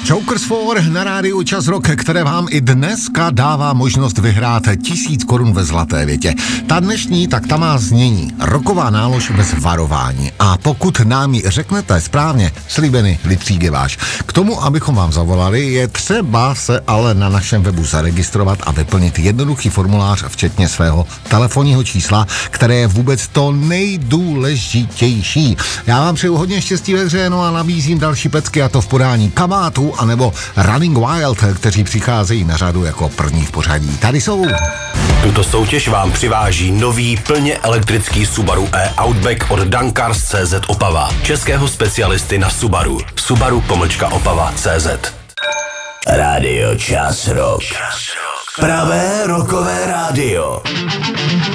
Jokers 4 na rádiu Čas Rock, které vám i dneska dává možnost vyhrát 1000 korun ve zlaté větě. Ta dnešní, tak ta má znění. Roková nálož bez varování. A pokud nám ji řeknete správně, slíbený litřík je váš. K tomu, abychom vám zavolali, je třeba se ale na našem webu zaregistrovat a vyplnit jednoduchý formulář, včetně svého telefonního čísla, které je vůbec to nejdůležitější. Já vám přeju hodně štěstí ve hře, no a nabízím další pecky, a to v podání Kamátu anebo Running Wild, kteří přicházejí na řadu jako první v pořadí. Tady jsou. Tuto soutěž vám přiváží nový plně elektrický Subaru e-Outback od Dankars.cz Opava. Českého specialisty na Subaru. Subaru-Opava.cz. Rádio Čas Rock. Pravé rockové rádio.